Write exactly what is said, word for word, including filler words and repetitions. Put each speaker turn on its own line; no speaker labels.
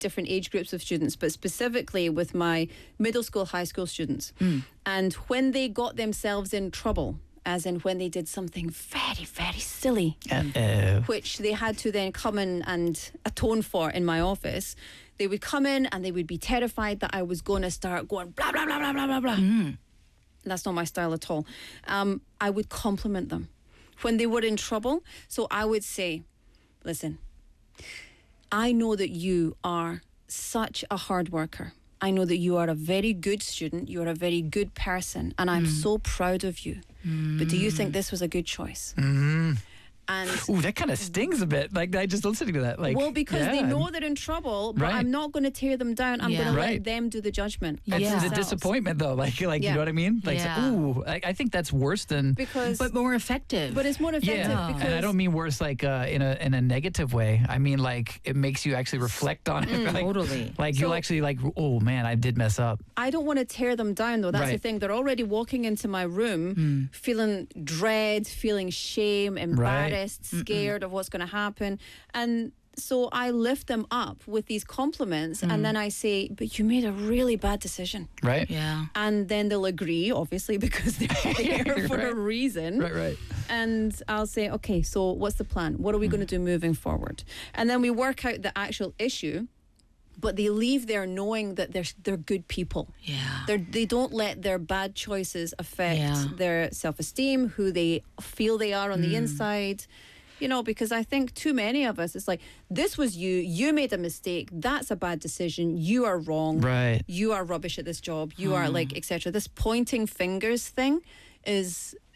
different age groups of students, but specifically with my middle school, high school students.
Mm.
And when they got themselves in trouble, as in when they did something very, very silly,
Uh-oh.
which they had to then come in and atone for in my office, they would come in and they would be terrified that I was going to start going blah, blah, blah, blah, blah, blah, blah.
Mm.
That's not my style at all. Um, I would compliment them when they were in trouble. So I would say, listen, I know that you are such a hard worker. I know that you are a very good student. You are a very good person. And I'm
Mm.
so proud of you.
Mm.
But do you think this was a good choice?
Mm.
And
Ooh, that kind of stings a bit. Like, I just listening to that. Like,
well, because
yeah.
they know they're in trouble, but
Right.
I'm not going to tear them down. I'm
Yeah.
going to
Right.
let them do the judgment.
It's
Yeah.
the
themselves.
disappointment, though. Like, like
Yeah.
you know what I mean? Like,
Yeah.
ooh, I, I think that's worse than.
Because,
But more effective.
but it's more effective
Yeah,
because
and I don't mean worse like uh, in a in a negative way. I mean like it makes you actually reflect on it. like,
Totally.
Like
So-
you'll actually like, oh man, I did mess up.
I don't want to tear them down, though. That's the
Right.
thing. They're already walking into my room feeling dread, feeling shame, embarrassed, scared of what's going to happen. And so I lift them up with these compliments and then I say, but you made a really bad decision.
Right?
Yeah.
And then they'll agree, obviously, because they're there for a
Right.
reason.
Right, right.
And I'll say, okay, so what's the plan? What are we going to do moving forward? And then we work out the actual issue, but they leave there knowing that they're they're good people.
Yeah.
They're, they don't let their bad choices affect
Yeah.
their self-esteem, who they feel they are on the inside. You know, because I think too many of us, it's like, this was you, you made a mistake, that's a bad decision, you are wrong,
Right.
you are rubbish at this job, you are like, et cetera. This pointing fingers thing is